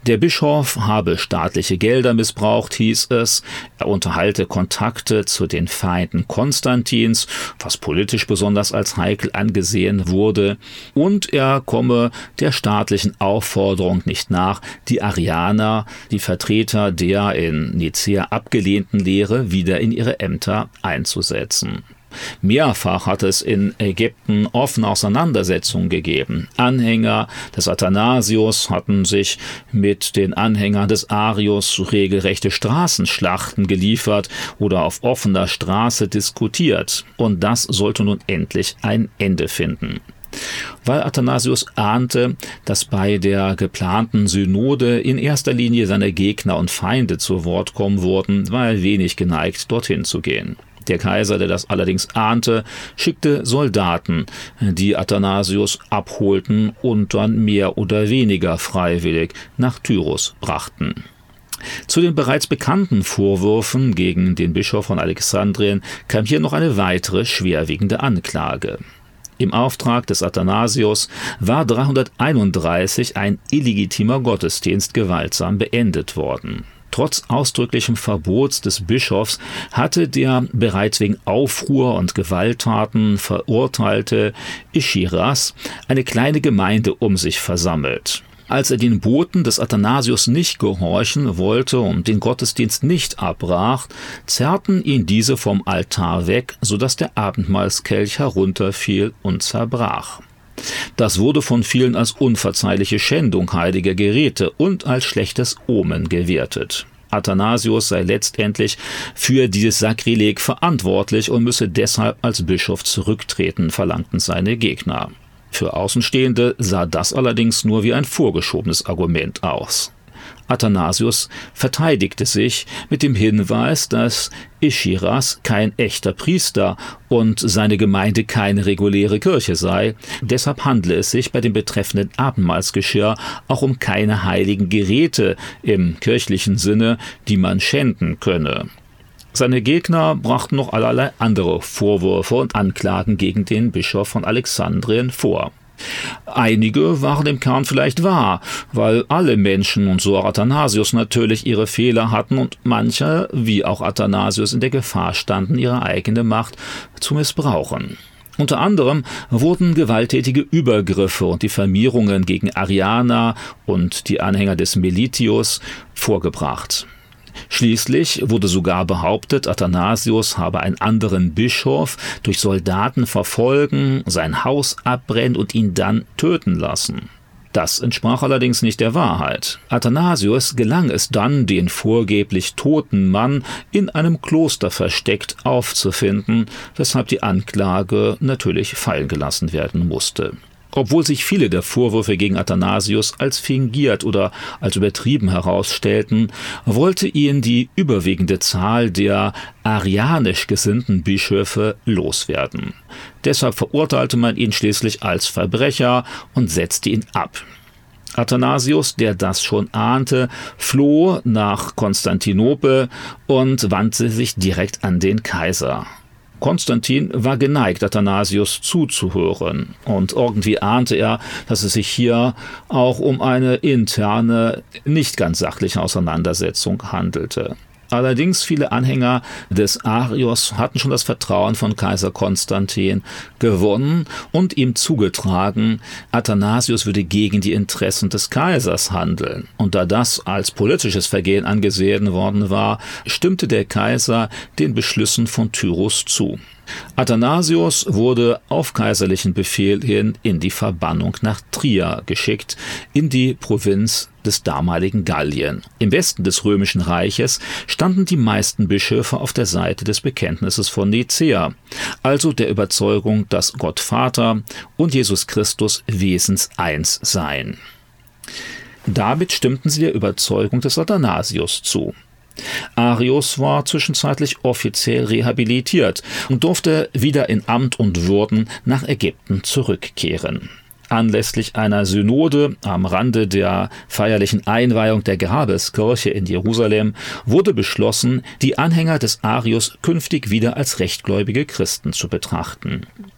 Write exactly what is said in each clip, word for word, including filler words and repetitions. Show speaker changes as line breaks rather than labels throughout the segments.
Der Bischof habe staatliche Gelder missbraucht, hieß es. Er unterhalte Kontakte zu den Feinden Konstantins, was politisch besonders als heikel angesehen wurde. Und er komme der staatlichen Aufforderung nicht nach, die Arianer, die Vertreter der in Nicäa abgelehnten Lehre, wieder in ihre Ämter einzusetzen. Mehrfach hat es in Ägypten offene Auseinandersetzungen gegeben. Anhänger des Athanasius hatten sich mit den Anhängern des Arius regelrechte Straßenschlachten geliefert oder auf offener Straße diskutiert. Und das sollte nun endlich ein Ende finden. Weil Athanasius ahnte, dass bei der geplanten Synode in erster Linie seine Gegner und Feinde zu Wort kommen würden, war er wenig geneigt, dorthin zu gehen. Der Kaiser, der das allerdings ahnte, schickte Soldaten, die Athanasius abholten und dann mehr oder weniger freiwillig nach Tyrus brachten. Zu den bereits bekannten Vorwürfen gegen den Bischof von Alexandrien kam hier noch eine weitere schwerwiegende Anklage. Im Auftrag des Athanasius war dreihunderteinunddreißig ein illegitimer Gottesdienst gewaltsam beendet worden. Trotz ausdrücklichem Verbots des Bischofs hatte der bereits wegen Aufruhr und Gewalttaten verurteilte Ischyras eine kleine Gemeinde um sich versammelt. Als er den Boten des Athanasius nicht gehorchen wollte und den Gottesdienst nicht abbrach, zerrten ihn diese vom Altar weg, sodass der Abendmahlskelch herunterfiel und zerbrach. Das wurde von vielen als unverzeihliche Schändung heiliger Geräte und als schlechtes Omen gewertet. Athanasius sei letztendlich für dieses Sakrileg verantwortlich und müsse deshalb als Bischof zurücktreten, verlangten seine Gegner. Für Außenstehende sah das allerdings nur wie ein vorgeschobenes Argument aus. Athanasius verteidigte sich mit dem Hinweis, dass Ischyras kein echter Priester und seine Gemeinde keine reguläre Kirche sei. Deshalb handle es sich bei dem betreffenden Abendmahlsgeschirr auch um keine heiligen Geräte im kirchlichen Sinne, die man schänden könne. Seine Gegner brachten noch allerlei andere Vorwürfe und Anklagen gegen den Bischof von Alexandrien vor. Einige waren im Kern vielleicht wahr, weil alle Menschen, und so auch Athanasius, natürlich ihre Fehler hatten und manche, wie auch Athanasius, in der Gefahr standen, ihre eigene Macht zu missbrauchen. Unter anderem wurden gewalttätige Übergriffe und Diffamierungen gegen Arianer und die Anhänger des Melitius vorgebracht. Schließlich wurde sogar behauptet, Athanasius habe einen anderen Bischof durch Soldaten verfolgen, sein Haus abbrennen und ihn dann töten lassen. Das entsprach allerdings nicht der Wahrheit. Athanasius gelang es dann, den vorgeblich toten Mann in einem Kloster versteckt aufzufinden, weshalb die Anklage natürlich fallen gelassen werden musste. Obwohl sich viele der Vorwürfe gegen Athanasius als fingiert oder als übertrieben herausstellten, wollte ihn die überwiegende Zahl der arianisch gesinnten Bischöfe loswerden. Deshalb verurteilte man ihn schließlich als Verbrecher und setzte ihn ab. Athanasius, der das schon ahnte, floh nach Konstantinopel und wandte sich direkt an den Kaiser. Konstantin war geneigt, Athanasius zuzuhören, und irgendwie ahnte er, dass es sich hier auch um eine interne, nicht ganz sachliche Auseinandersetzung handelte. Allerdings viele Anhänger des Arius hatten schon das Vertrauen von Kaiser Konstantin gewonnen und ihm zugetragen, Athanasius würde gegen die Interessen des Kaisers handeln. Und da das als politisches Vergehen angesehen worden war, stimmte der Kaiser den Beschlüssen von Tyrus zu. Athanasius wurde auf kaiserlichen Befehl hin in die Verbannung nach Trier geschickt, in die Provinz des damaligen Gallien. Im Westen des Römischen Reiches standen die meisten Bischöfe auf der Seite des Bekenntnisses von Nicäa, also der Überzeugung, dass Gott Vater und Jesus Christus wesenseins seien. Damit stimmten sie der Überzeugung des Athanasius zu. Arius war zwischenzeitlich offiziell rehabilitiert und durfte wieder in Amt und Würden nach Ägypten zurückkehren. Anlässlich einer Synode am Rande der feierlichen Einweihung der Grabeskirche in Jerusalem wurde beschlossen, die Anhänger des Arius künftig wieder als rechtgläubige Christen zu betrachten.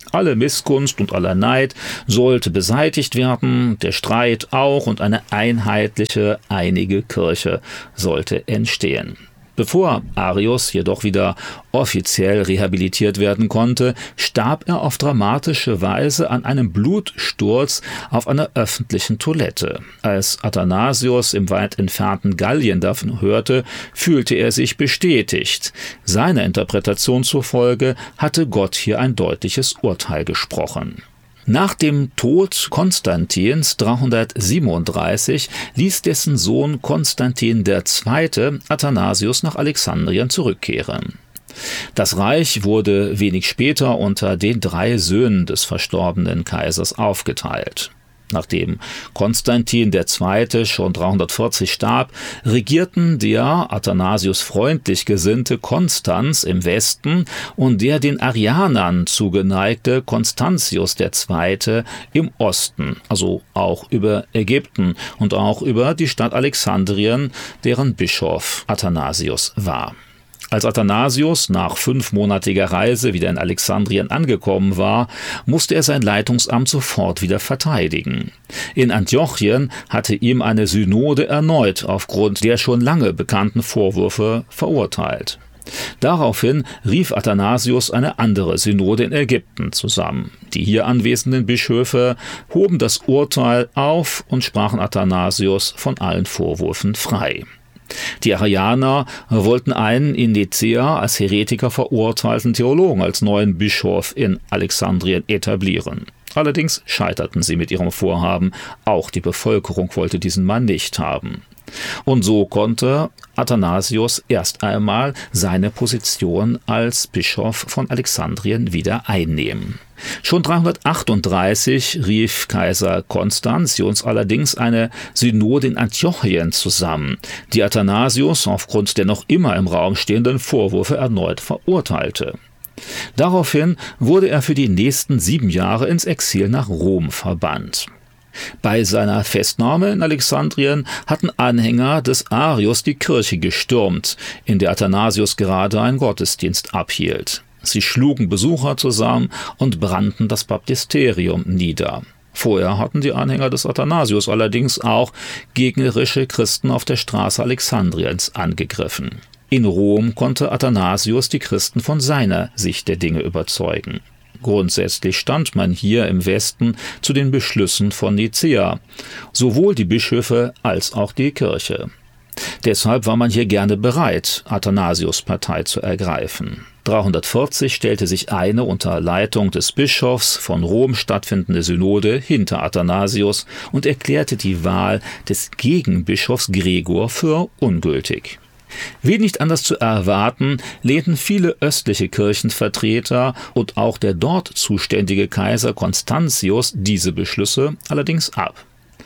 Alle Missgunst und aller Neid sollte beseitigt werden, der Streit auch, und eine einheitliche, einige Kirche sollte entstehen. Bevor Arius jedoch wieder offiziell rehabilitiert werden konnte, starb er auf dramatische Weise an einem Blutsturz auf einer öffentlichen Toilette. Als Athanasius im weit entfernten Gallien davon hörte, fühlte er sich bestätigt. Seiner Interpretation zufolge hatte Gott hier ein deutliches Urteil gesprochen. Nach dem Tod Konstantins dreihundertsiebenunddreißig ließ dessen Sohn Konstantin der Zweite Athanasius nach Alexandrien zurückkehren. Das Reich wurde wenig später unter den drei Söhnen des verstorbenen Kaisers aufgeteilt. Nachdem Konstantin der Zweite schon dreihundertvierzig starb, regierten der Athanasius freundlich gesinnte Konstans im Westen und der den Arianern zugeneigte Constantius der Zweite im Osten, also auch über Ägypten und auch über die Stadt Alexandrien, deren Bischof Athanasius war. Als Athanasius nach fünfmonatiger Reise wieder in Alexandrien angekommen war, musste er sein Leitungsamt sofort wieder verteidigen. In Antiochien hatte ihm eine Synode erneut aufgrund der schon lange bekannten Vorwürfe verurteilt. Daraufhin rief Athanasius eine andere Synode in Ägypten zusammen. Die hier anwesenden Bischöfe hoben das Urteil auf und sprachen Athanasius von allen Vorwürfen frei. Die Arianer wollten einen in Nicäa als Heretiker verurteilten Theologen als neuen Bischof in Alexandrien etablieren. Allerdings scheiterten sie mit ihrem Vorhaben, auch die Bevölkerung wollte diesen Mann nicht haben. Und so konnte Athanasius erst einmal seine Position als Bischof von Alexandrien wieder einnehmen. Schon dreihundertachtunddreißig rief Kaiser Konstantius allerdings eine Synode in Antiochien zusammen, die Athanasius aufgrund der noch immer im Raum stehenden Vorwürfe erneut verurteilte. Daraufhin wurde er für die nächsten sieben Jahre ins Exil nach Rom verbannt. Bei seiner Festnahme in Alexandrien hatten Anhänger des Arius die Kirche gestürmt, in der Athanasius gerade einen Gottesdienst abhielt. Sie schlugen Besucher zusammen und brannten das Baptisterium nieder. Vorher hatten die Anhänger des Athanasius allerdings auch gegnerische Christen auf der Straße Alexandriens angegriffen. In Rom konnte Athanasius die Christen von seiner Sicht der Dinge überzeugen. Grundsätzlich stand man hier im Westen zu den Beschlüssen von Nicäa, sowohl die Bischöfe als auch die Kirche. Deshalb war man hier gerne bereit, Athanasius' Partei zu ergreifen. dreihundertvierzig stellte sich eine unter Leitung des Bischofs von Rom stattfindende Synode hinter Athanasius und erklärte die Wahl des Gegenbischofs Gregor für ungültig. Wie nicht anders zu erwarten, lehnten viele östliche Kirchenvertreter und auch der dort zuständige Kaiser Constantius diese Beschlüsse allerdings ab.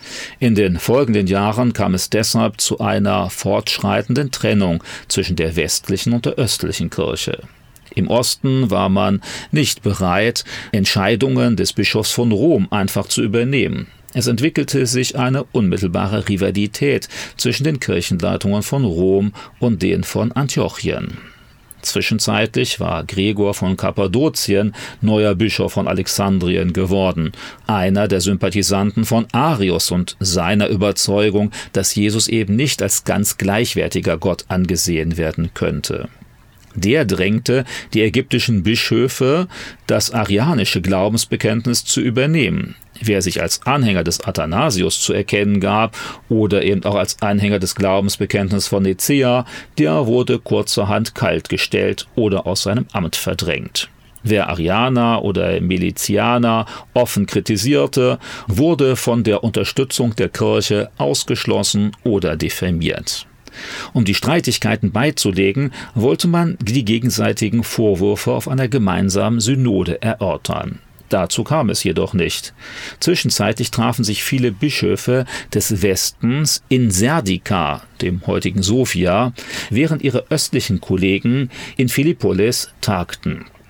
In den folgenden Jahren kam es deshalb zu einer fortschreitenden Trennung zwischen der westlichen und der östlichen Kirche. Im Osten war man nicht bereit, Entscheidungen des Bischofs von Rom einfach zu übernehmen. Es entwickelte sich eine unmittelbare Rivalität zwischen den Kirchenleitungen von Rom und den von Antiochien. Zwischenzeitlich war Gregor von Kappadokien neuer Bischof von Alexandrien geworden, einer der Sympathisanten von Arius und seiner Überzeugung, dass Jesus eben nicht als ganz gleichwertiger Gott angesehen werden könnte. Der drängte die ägyptischen Bischöfe, das arianische Glaubensbekenntnis zu übernehmen. Wer sich als Anhänger des Athanasius zu erkennen gab oder eben auch als Anhänger des Glaubensbekenntnisses von Nicäa, der wurde kurzerhand kaltgestellt oder aus seinem Amt verdrängt. Wer Arianer oder Milizianer offen kritisierte, wurde von der Unterstützung der Kirche ausgeschlossen oder diffamiert. Um die Streitigkeiten beizulegen, wollte man die gegenseitigen Vorwürfe auf einer gemeinsamen Synode erörtern. Dazu kam es jedoch nicht. Zwischenzeitlich trafen sich viele Bischöfe des Westens in Serdika, dem heutigen Sofia, während ihre östlichen Kollegen in Philippolis tagten.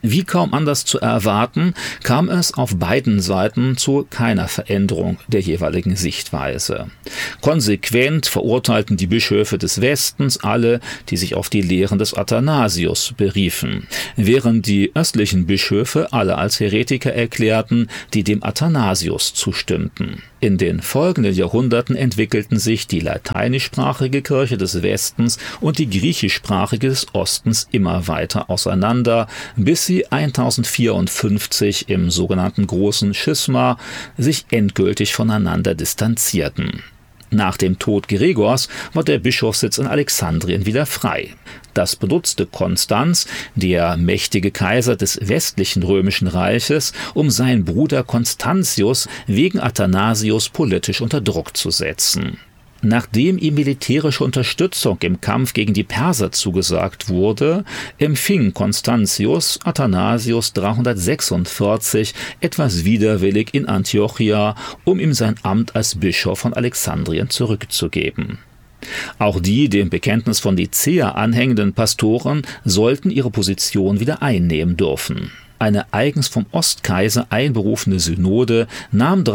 Wie kaum anders zu erwarten, kam es auf beiden Seiten zu keiner Veränderung der jeweiligen Sichtweise. Konsequent verurteilten die Bischöfe des Westens alle, die sich auf die Lehren des Athanasius beriefen, während die östlichen Bischöfe alle als Heretiker erklärten, die dem Athanasius zustimmten. In den folgenden Jahrhunderten entwickelten sich die lateinischsprachige Kirche des Westens und die griechischsprachige des Ostens immer weiter auseinander, bis sie tausendvierundfünfzig im sogenannten Großen Schisma sich endgültig voneinander distanzierten. Nach dem Tod Gregors war der Bischofssitz in Alexandrien wieder frei. Das benutzte Konstanz, der mächtige Kaiser des westlichen römischen Reiches, um seinen Bruder Constantius wegen Athanasius politisch unter Druck zu setzen. Nachdem ihm militärische Unterstützung im Kampf gegen die Perser zugesagt wurde, empfing Constantius Athanasius dreihundertsechsundvierzig etwas widerwillig in Antiochia, um ihm sein Amt als Bischof von Alexandrien zurückzugeben. Auch die dem Bekenntnis von Nicäa anhängenden Pastoren sollten ihre Position wieder einnehmen dürfen. Eine eigens vom Ostkaiser einberufene Synode nahm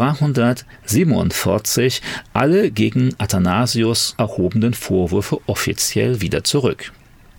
dreihundertsiebenundvierzig alle gegen Athanasius erhobenen Vorwürfe offiziell wieder zurück.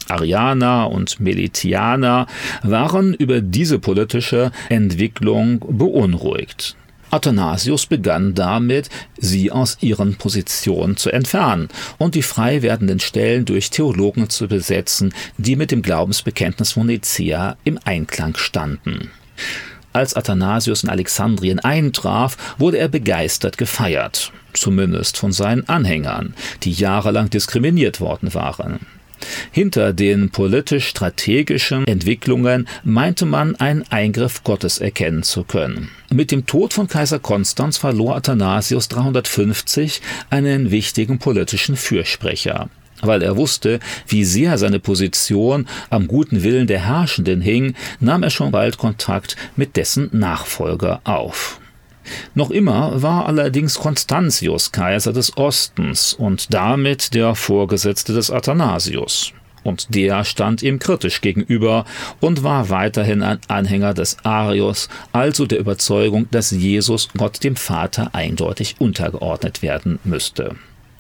Arianer und Melitianer waren über diese politische Entwicklung beunruhigt. Athanasius begann damit, sie aus ihren Positionen zu entfernen und die frei werdenden Stellen durch Theologen zu besetzen, die mit dem Glaubensbekenntnis von Nicäa im Einklang standen. Als Athanasius in Alexandrien eintraf, wurde er begeistert gefeiert, zumindest von seinen Anhängern, die jahrelang diskriminiert worden waren. Hinter den politisch-strategischen Entwicklungen meinte man einen Eingriff Gottes erkennen zu können. Mit dem Tod von Kaiser Konstans verlor Athanasius dreihundertfünfzig einen wichtigen politischen Fürsprecher. Weil er wusste, wie sehr seine Position am guten Willen der Herrschenden hing, nahm er schon bald Kontakt mit dessen Nachfolger auf. Noch immer war allerdings Constantius Kaiser des Ostens und damit der Vorgesetzte des Athanasius. Und der stand ihm kritisch gegenüber und war weiterhin ein Anhänger des Arius, also der Überzeugung, dass Jesus Gott dem Vater eindeutig untergeordnet werden müsste.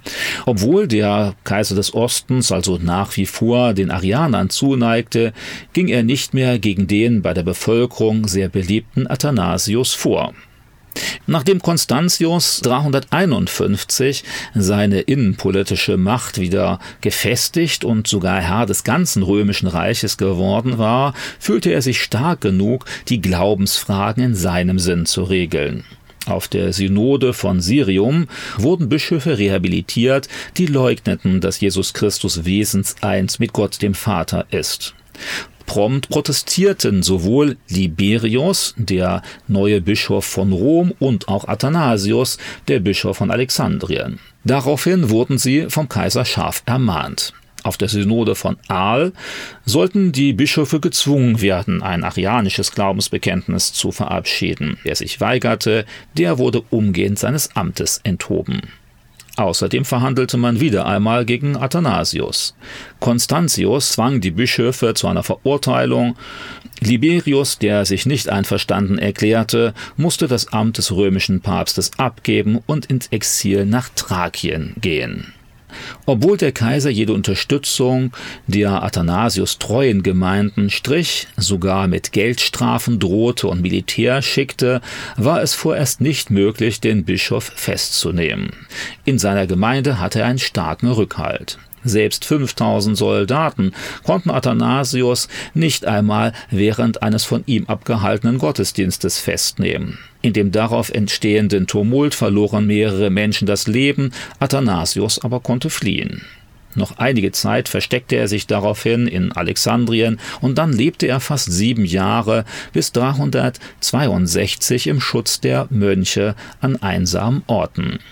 Obwohl der Kaiser des Ostens also nach wie vor den Arianern zuneigte, ging er nicht mehr gegen den bei der Bevölkerung sehr beliebten Athanasius vor. Nachdem Constantius dreihunderteinundfünfzig seine innenpolitische Macht wieder gefestigt und sogar Herr des ganzen römischen Reiches geworden war, fühlte er sich stark genug, die Glaubensfragen in seinem Sinn zu regeln. Auf der Synode von Sirium wurden Bischöfe rehabilitiert, die leugneten, dass Jesus Christus wesenseins mit Gott dem Vater ist. Prompt protestierten sowohl Liberius, der neue Bischof von Rom, und auch Athanasius, der Bischof von Alexandrien. Daraufhin wurden sie vom Kaiser scharf ermahnt. Auf der Synode von Arles sollten die Bischöfe gezwungen werden, ein arianisches Glaubensbekenntnis zu verabschieden. Wer sich weigerte, der wurde umgehend seines Amtes enthoben. Außerdem verhandelte man wieder einmal gegen Athanasius. Constantius zwang die Bischöfe zu einer Verurteilung. Liberius, der sich nicht einverstanden erklärte, musste das Amt des römischen Papstes abgeben und ins Exil nach Thrakien gehen. Obwohl der Kaiser jede Unterstützung der Athanasius treuen Gemeinden strich, sogar mit Geldstrafen drohte und Militär schickte, war es vorerst nicht möglich, den Bischof festzunehmen. In seiner Gemeinde hatte er einen starken Rückhalt. Selbst fünftausend Soldaten konnten Athanasius nicht einmal während eines von ihm abgehaltenen Gottesdienstes festnehmen. In dem darauf entstehenden Tumult verloren mehrere Menschen das Leben, Athanasius aber konnte fliehen. Noch einige Zeit versteckte er sich daraufhin in Alexandrien und dann lebte er fast sieben Jahre bis dreihundertzweiundsechzig im Schutz der Mönche an einsamen Orten.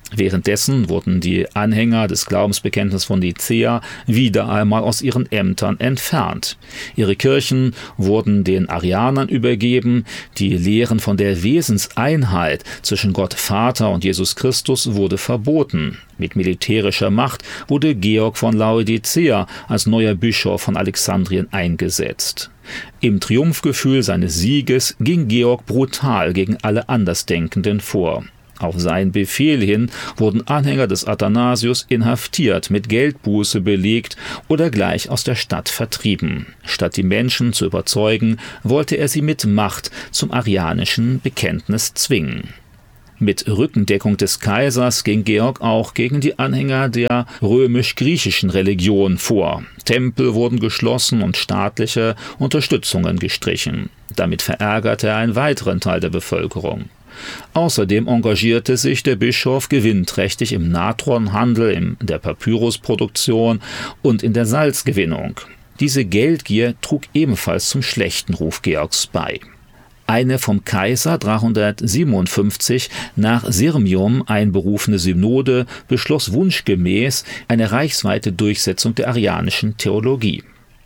Währenddessen wurden die Anhänger des Glaubensbekenntnisses von Nicäa wieder einmal aus ihren Ämtern entfernt. Ihre Kirchen wurden den Arianern übergeben, die Lehren von der Wesenseinheit zwischen Gott Vater und Jesus Christus wurde verboten. Mit militärischer Macht wurde Georg von Laodicea als neuer Bischof von Alexandrien eingesetzt. Im Triumphgefühl seines Sieges ging Georg brutal gegen alle Andersdenkenden vor. Auf seinen Befehl hin wurden Anhänger des Athanasius inhaftiert, mit Geldbuße belegt oder gleich aus der Stadt vertrieben. Statt die Menschen zu überzeugen, wollte er sie mit Macht zum arianischen Bekenntnis zwingen. Mit Rückendeckung des Kaisers ging Georg auch gegen die Anhänger der römisch-griechischen Religion vor. Tempel wurden geschlossen und staatliche Unterstützungen gestrichen. Damit verärgerte er einen weiteren Teil der Bevölkerung. Außerdem engagierte sich der Bischof gewinnträchtig im Natronhandel, in der Papyrusproduktion und in der Salzgewinnung. Diese Geldgier trug ebenfalls zum schlechten Ruf Georgs bei. Eine vom Kaiser dreihundertsiebenundfünfzig nach Sirmium einberufene Synode beschloss wunschgemäß eine reichsweite Durchsetzung der arianischen Theologie.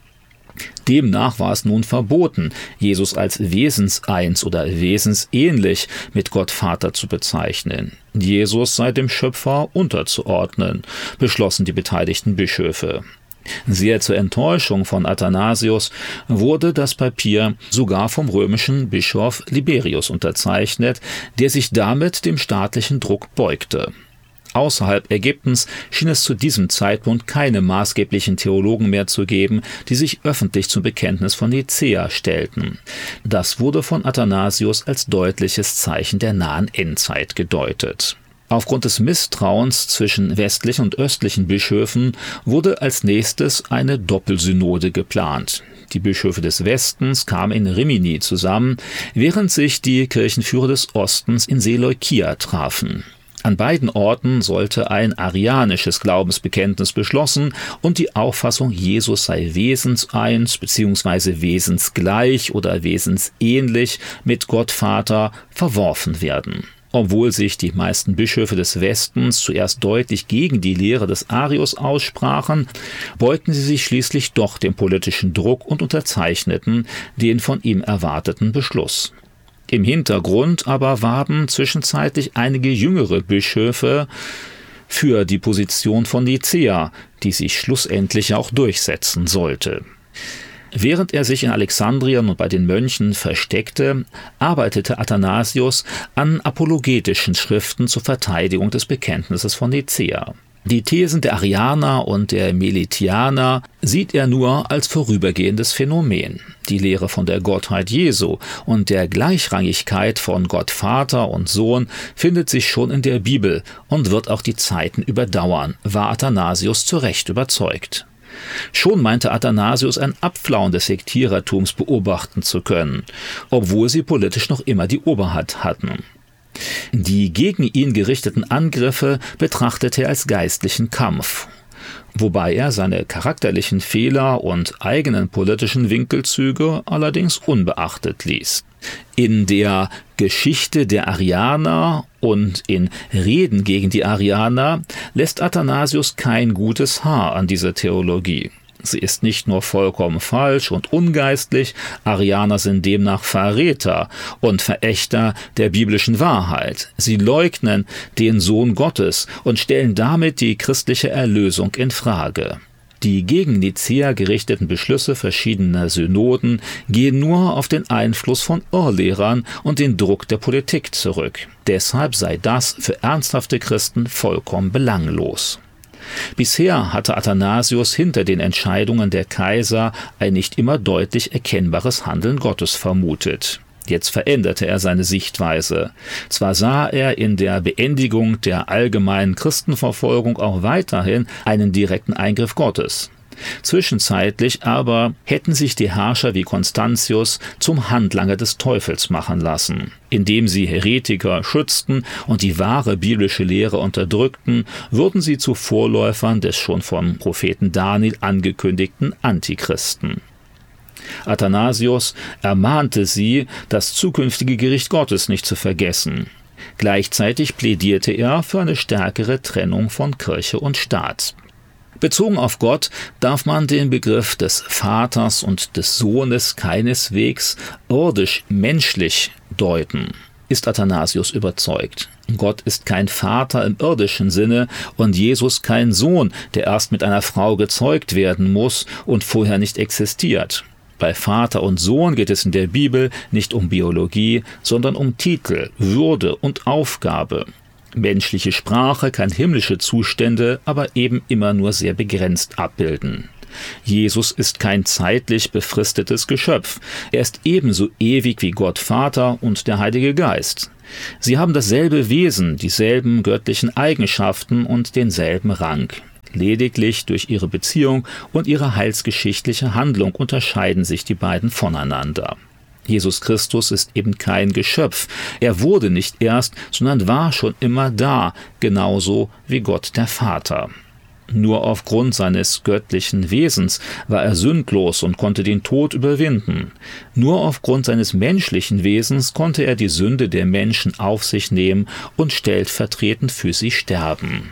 Demnach war es nun verboten, Jesus als wesenseins oder wesensähnlich mit Gott Vater zu bezeichnen. Jesus sei dem Schöpfer unterzuordnen, beschlossen die beteiligten Bischöfe. Sehr zur Enttäuschung von Athanasius wurde das Papier sogar vom römischen Bischof Liberius unterzeichnet, der sich damit dem staatlichen Druck beugte. Außerhalb Ägyptens schien es zu diesem Zeitpunkt keine maßgeblichen Theologen mehr zu geben, die sich öffentlich zum Bekenntnis von Nicäa stellten. Das wurde von Athanasius als deutliches Zeichen der nahen Endzeit gedeutet. Aufgrund des Misstrauens zwischen westlichen und östlichen Bischöfen wurde als nächstes eine Doppelsynode geplant. Die Bischöfe des Westens kamen in Rimini zusammen, während sich die Kirchenführer des Ostens in Seleukia trafen. An beiden Orten sollte ein arianisches Glaubensbekenntnis beschlossen und die Auffassung, Jesus sei wesenseins bzw. wesensgleich oder wesensähnlich mit Gott Vater verworfen werden. Obwohl sich die meisten Bischöfe des Westens zuerst deutlich gegen die Lehre des Arius aussprachen, beugten sie sich schließlich doch dem politischen Druck und unterzeichneten den von ihm erwarteten Beschluss. Im Hintergrund aber warben zwischenzeitlich einige jüngere Bischöfe für die Position von Nicäa, die sich schlussendlich auch durchsetzen sollte. Während er sich in Alexandrien und bei den Mönchen versteckte, arbeitete Athanasius an apologetischen Schriften zur Verteidigung des Bekenntnisses von Nicäa. Die Thesen der Arianer und der Melitianer sieht er nur als vorübergehendes Phänomen. Die Lehre von der Gottheit Jesu und der Gleichrangigkeit von Gott Vater und Sohn findet sich schon in der Bibel und wird auch die Zeiten überdauern, war Athanasius zu Recht überzeugt. Schon meinte Athanasius ein Abflauen des Sektierertums beobachten zu können, obwohl sie politisch noch immer die Oberhand hatten. Die gegen ihn gerichteten Angriffe betrachtete er als geistlichen Kampf, wobei er seine charakterlichen Fehler und eigenen politischen Winkelzüge allerdings unbeachtet ließ. In der Geschichte der Arianer und in Reden gegen die Arianer lässt Athanasius kein gutes Haar an dieser Theologie. Sie ist nicht nur vollkommen falsch und ungeistlich, Arianer sind demnach Verräter und Verächter der biblischen Wahrheit. Sie leugnen den Sohn Gottes und stellen damit die christliche Erlösung in Frage. Die gegen Nicäa gerichteten Beschlüsse verschiedener Synoden gehen nur auf den Einfluss von Irrlehrern und den Druck der Politik zurück. Deshalb sei das für ernsthafte Christen vollkommen belanglos. Bisher hatte Athanasius hinter den Entscheidungen der Kaiser ein nicht immer deutlich erkennbares Handeln Gottes vermutet. Jetzt veränderte er seine Sichtweise. Zwar sah er in der Beendigung der allgemeinen Christenverfolgung auch weiterhin einen direkten Eingriff Gottes. Zwischenzeitlich aber hätten sich die Herrscher wie Constantius zum Handlanger des Teufels machen lassen. Indem sie Heretiker schützten und die wahre biblische Lehre unterdrückten, würden sie zu Vorläufern des schon vom Propheten Daniel angekündigten Antichristen. Athanasius ermahnte sie, das zukünftige Gericht Gottes nicht zu vergessen. Gleichzeitig plädierte er für eine stärkere Trennung von Kirche und Staat. Bezogen auf Gott darf man den Begriff des Vaters und des Sohnes keineswegs irdisch-menschlich deuten, ist Athanasius überzeugt. Gott ist kein Vater im irdischen Sinne und Jesus kein Sohn, der erst mit einer Frau gezeugt werden muss und vorher nicht existiert. Bei Vater und Sohn geht es in der Bibel nicht um Biologie, sondern um Titel, Würde und Aufgabe. Menschliche Sprache kann himmlische Zustände aber eben immer nur sehr begrenzt abbilden. Jesus ist kein zeitlich befristetes Geschöpf. Er ist ebenso ewig wie Gott Vater und der Heilige Geist. Sie haben dasselbe Wesen, dieselben göttlichen Eigenschaften und denselben Rang. Lediglich durch ihre Beziehung und ihre heilsgeschichtliche Handlung unterscheiden sich die beiden voneinander. Jesus Christus ist eben kein Geschöpf. Er wurde nicht erst, sondern war schon immer da, genauso wie Gott der Vater. Nur aufgrund seines göttlichen Wesens war er sündlos und konnte den Tod überwinden. Nur aufgrund seines menschlichen Wesens konnte er die Sünde der Menschen auf sich nehmen und stellvertretend für sie sterben.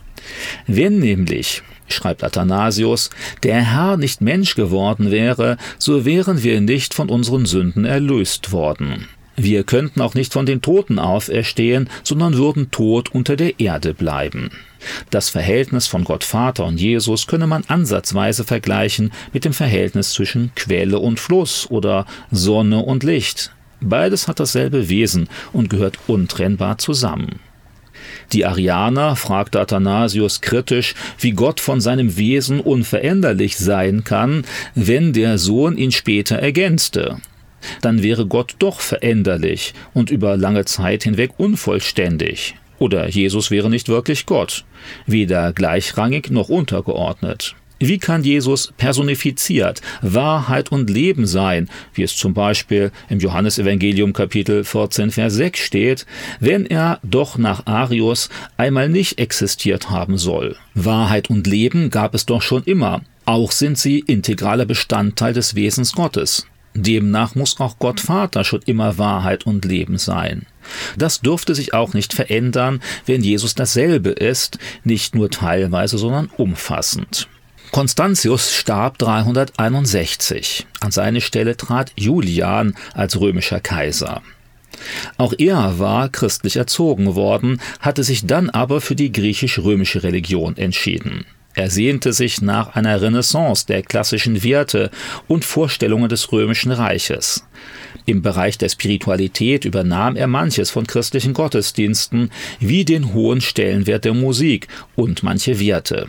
Wenn nämlich, schreibt Athanasius, der Herr nicht Mensch geworden wäre, so wären wir nicht von unseren Sünden erlöst worden. Wir könnten auch nicht von den Toten auferstehen, sondern würden tot unter der Erde bleiben. Das Verhältnis von Gott Vater und Jesus könne man ansatzweise vergleichen mit dem Verhältnis zwischen Quelle und Fluss oder Sonne und Licht. Beides hat dasselbe Wesen und gehört untrennbar zusammen. Die Arianer fragte Athanasius kritisch, wie Gott von seinem Wesen unveränderlich sein kann, wenn der Sohn ihn später ergänzte. Dann wäre Gott doch veränderlich und über lange Zeit hinweg unvollständig. Oder Jesus wäre nicht wirklich Gott, weder gleichrangig noch untergeordnet. Wie kann Jesus personifiziert, Wahrheit und Leben sein, wie es zum Beispiel im Johannesevangelium Kapitel vierzehn, Vers sechs steht, wenn er doch nach Arius einmal nicht existiert haben soll? Wahrheit und Leben gab es doch schon immer, auch sind sie integraler Bestandteil des Wesens Gottes. Demnach muss auch Gott Vater schon immer Wahrheit und Leben sein. Das dürfte sich auch nicht verändern, wenn Jesus dasselbe ist, nicht nur teilweise, sondern umfassend. Constantius starb dreihunderteinundsechzig. An seine Stelle trat Julian als römischer Kaiser. Auch er war christlich erzogen worden, hatte sich dann aber für die griechisch-römische Religion entschieden. Er sehnte sich nach einer Renaissance der klassischen Werte und Vorstellungen des Römischen Reiches. Im Bereich der Spiritualität übernahm er manches von christlichen Gottesdiensten, wie den hohen Stellenwert der Musik und manche Werte.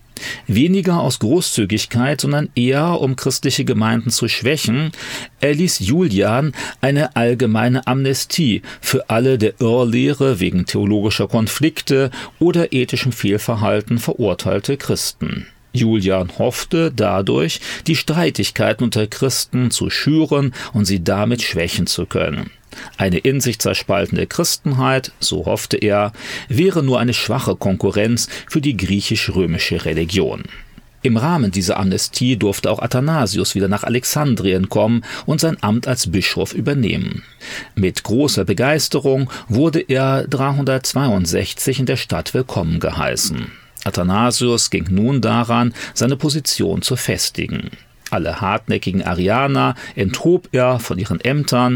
Weniger aus Großzügigkeit, sondern eher um christliche Gemeinden zu schwächen, erließ Julian eine allgemeine Amnestie für alle der Irrlehre wegen theologischer Konflikte oder ethischem Fehlverhalten verurteilte Christen. Julian hoffte dadurch, die Streitigkeiten unter Christen zu schüren und sie damit schwächen zu können. Eine in sich zerspaltende Christenheit, so hoffte er, wäre nur eine schwache Konkurrenz für die griechisch-römische Religion. Im Rahmen dieser Amnestie durfte auch Athanasius wieder nach Alexandrien kommen und sein Amt als Bischof übernehmen. Mit großer Begeisterung wurde er dreihundertzweiundsechzig in der Stadt willkommen geheißen. Athanasius ging nun daran, seine Position zu festigen. Alle hartnäckigen Arianer enthob er von ihren Ämtern.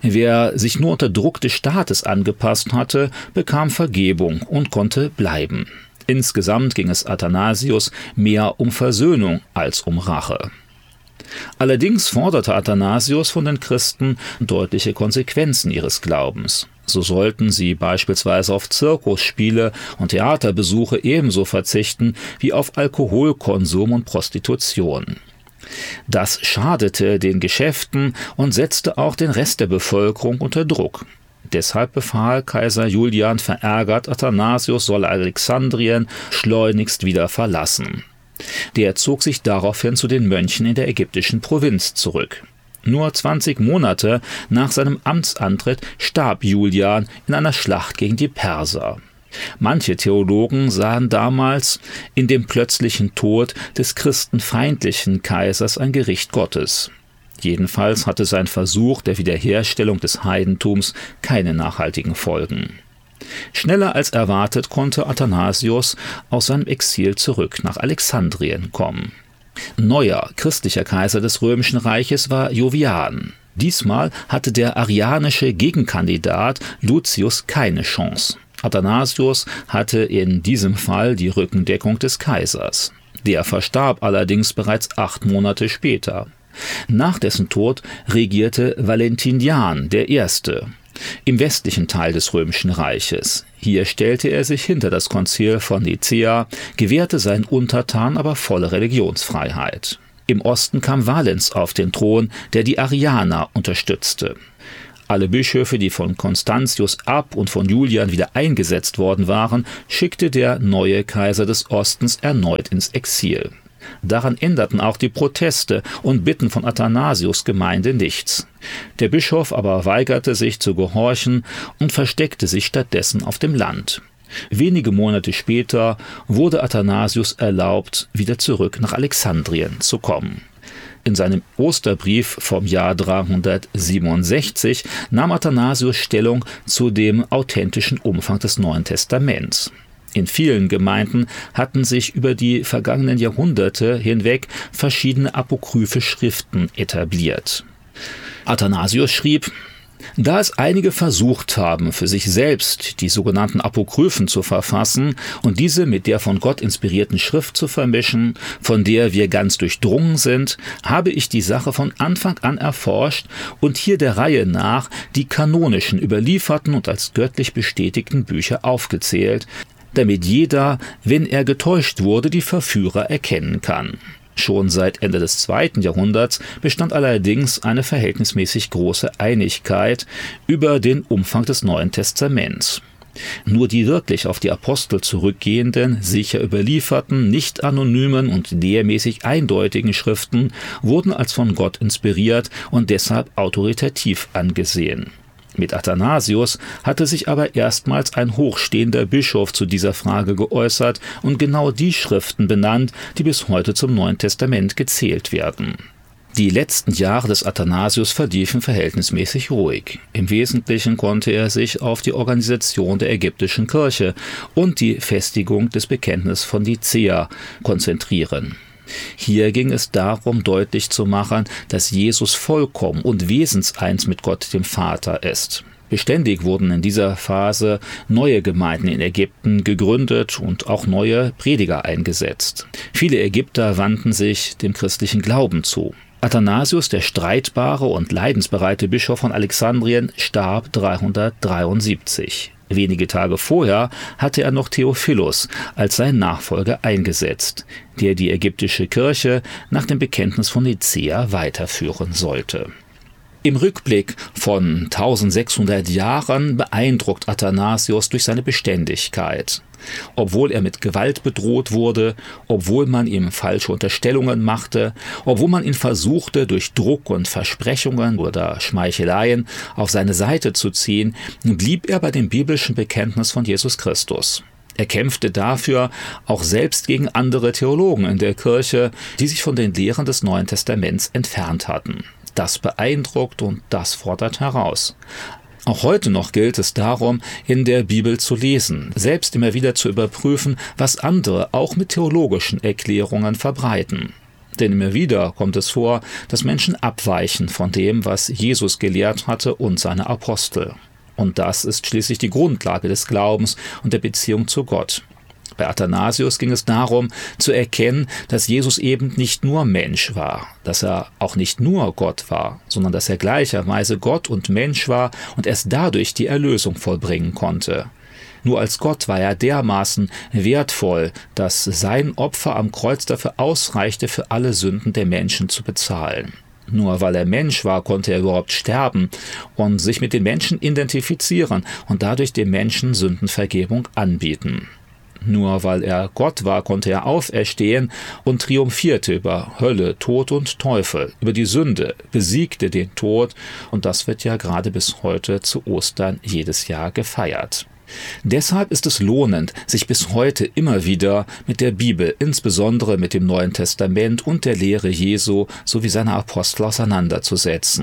Wer sich nur unter Druck des Staates angepasst hatte, bekam Vergebung und konnte bleiben. Insgesamt ging es Athanasius mehr um Versöhnung als um Rache. Allerdings forderte Athanasius von den Christen deutliche Konsequenzen ihres Glaubens. So sollten sie beispielsweise auf Zirkusspiele und Theaterbesuche ebenso verzichten wie auf Alkoholkonsum und Prostitution. Das schadete den Geschäften und setzte auch den Rest der Bevölkerung unter Druck. Deshalb befahl Kaiser Julian verärgert, Athanasius solle Alexandrien schleunigst wieder verlassen. Der zog sich daraufhin zu den Mönchen in der ägyptischen Provinz zurück. Nur zwanzig Monate nach seinem Amtsantritt starb Julian in einer Schlacht gegen die Perser. Manche Theologen sahen damals in dem plötzlichen Tod des christenfeindlichen Kaisers ein Gericht Gottes. Jedenfalls hatte sein Versuch der Wiederherstellung des Heidentums keine nachhaltigen Folgen. Schneller als erwartet konnte Athanasius aus seinem Exil zurück nach Alexandrien kommen. Neuer christlicher Kaiser des Römischen Reiches war Jovian. Diesmal hatte der arianische Gegenkandidat Lucius keine Chance. Athanasius hatte in diesem Fall die Rückendeckung des Kaisers. Der verstarb allerdings bereits acht Monate später. Nach dessen Tod regierte Valentinian der Erste im westlichen Teil des Römischen Reiches. Hier stellte er sich hinter das Konzil von Nicäa, gewährte seinen Untertanen aber volle Religionsfreiheit. Im Osten kam Valens auf den Thron, der die Arianer unterstützte. Alle Bischöfe, die von Constantius ab und von Julian wieder eingesetzt worden waren, schickte der neue Kaiser des Ostens erneut ins Exil. Daran änderten auch die Proteste und Bitten von Athanasius' Gemeinde nichts. Der Bischof aber weigerte sich zu gehorchen und versteckte sich stattdessen auf dem Land. Wenige Monate später wurde Athanasius erlaubt, wieder zurück nach Alexandrien zu kommen. In seinem Osterbrief vom Jahr dreihundertsiebenundsechzig nahm Athanasius Stellung zu dem authentischen Umfang des Neuen Testaments. In vielen Gemeinden hatten sich über die vergangenen Jahrhunderte hinweg verschiedene apokryphe Schriften etabliert. Athanasius schrieb: Da es einige versucht haben, für sich selbst die sogenannten Apokryphen zu verfassen und diese mit der von Gott inspirierten Schrift zu vermischen, von der wir ganz durchdrungen sind, habe ich die Sache von Anfang an erforscht und hier der Reihe nach die kanonischen, überlieferten und als göttlich bestätigten Bücher aufgezählt, damit jeder, wenn er getäuscht wurde, die Verführer erkennen kann. Schon seit Ende des zweiten Jahrhunderts bestand allerdings eine verhältnismäßig große Einigkeit über den Umfang des Neuen Testaments. Nur die wirklich auf die Apostel zurückgehenden, sicher überlieferten, nicht anonymen und lehrmäßig eindeutigen Schriften wurden als von Gott inspiriert und deshalb autoritativ angesehen. Mit Athanasius hatte sich aber erstmals ein hochstehender Bischof zu dieser Frage geäußert und genau die Schriften benannt, die bis heute zum Neuen Testament gezählt werden. Die letzten Jahre des Athanasius verliefen verhältnismäßig ruhig. Im Wesentlichen konnte er sich auf die Organisation der ägyptischen Kirche und die Festigung des Bekenntnisses von Nicäa konzentrieren. Hier ging es darum, deutlich zu machen, dass Jesus vollkommen und wesenseins mit Gott dem Vater ist. Beständig wurden in dieser Phase neue Gemeinden in Ägypten gegründet und auch neue Prediger eingesetzt. Viele Ägypter wandten sich dem christlichen Glauben zu. Athanasius, der streitbare und leidensbereite Bischof von Alexandrien, starb dreihundertdreiundsiebzig. Wenige Tage vorher hatte er noch Theophilus als seinen Nachfolger eingesetzt, der die ägyptische Kirche nach dem Bekenntnis von Nicäa weiterführen sollte. Im Rückblick von eintausendsechshundert Jahren beeindruckt Athanasius durch seine Beständigkeit. Obwohl er mit Gewalt bedroht wurde, obwohl man ihm falsche Unterstellungen machte, obwohl man ihn versuchte, durch Druck und Versprechungen oder Schmeicheleien auf seine Seite zu ziehen, blieb er bei dem biblischen Bekenntnis von Jesus Christus. Er kämpfte dafür auch selbst gegen andere Theologen in der Kirche, die sich von den Lehren des Neuen Testaments entfernt hatten. Das beeindruckt und das fordert heraus. Auch heute noch gilt es darum, in der Bibel zu lesen, selbst immer wieder zu überprüfen, was andere auch mit theologischen Erklärungen verbreiten. Denn immer wieder kommt es vor, dass Menschen abweichen von dem, was Jesus gelehrt hatte und seine Apostel. Und das ist schließlich die Grundlage des Glaubens und der Beziehung zu Gott. Bei Athanasius ging es darum, zu erkennen, dass Jesus eben nicht nur Mensch war, dass er auch nicht nur Gott war, sondern dass er gleicherweise Gott und Mensch war und erst dadurch die Erlösung vollbringen konnte. Nur als Gott war er dermaßen wertvoll, dass sein Opfer am Kreuz dafür ausreichte, für alle Sünden der Menschen zu bezahlen. Nur weil er Mensch war, konnte er überhaupt sterben und sich mit den Menschen identifizieren und dadurch den Menschen Sündenvergebung anbieten. Nur weil er Gott war, konnte er auferstehen und triumphierte über Hölle, Tod und Teufel, über die Sünde, besiegte den Tod und das wird ja gerade bis heute zu Ostern jedes Jahr gefeiert. Deshalb ist es lohnend, sich bis heute immer wieder mit der Bibel, insbesondere mit dem Neuen Testament und der Lehre Jesu sowie seiner Apostel auseinanderzusetzen.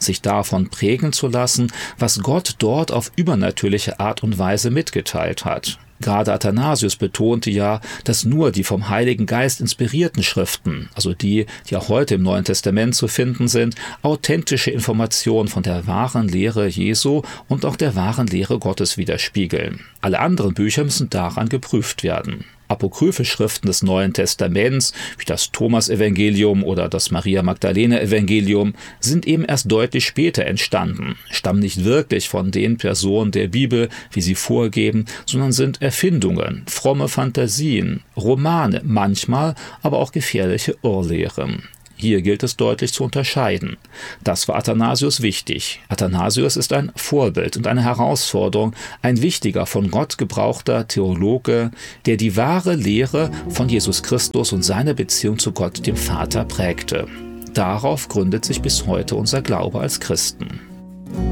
sich davon prägen zu lassen, was Gott dort auf übernatürliche Art und Weise mitgeteilt hat. Gerade Athanasius betonte ja, dass nur die vom Heiligen Geist inspirierten Schriften, also die, die auch heute im Neuen Testament zu finden sind, authentische Informationen von der wahren Lehre Jesu und auch der wahren Lehre Gottes widerspiegeln. Alle anderen Bücher müssen daran geprüft werden. Apokryphe Schriften des Neuen Testaments, wie das Thomas-Evangelium oder das Maria-Magdalene-Evangelium, sind eben erst deutlich später entstanden, stammen nicht wirklich von den Personen der Bibel, wie sie vorgeben, sondern sind Erfindungen, fromme Fantasien, Romane, manchmal aber auch gefährliche Irrlehren. Hier gilt es deutlich zu unterscheiden. Das war Athanasius wichtig. Athanasius ist ein Vorbild und eine Herausforderung, ein wichtiger, von Gott gebrauchter Theologe, der die wahre Lehre von Jesus Christus und seine Beziehung zu Gott, dem Vater, prägte. Darauf gründet sich bis heute unser Glaube als Christen.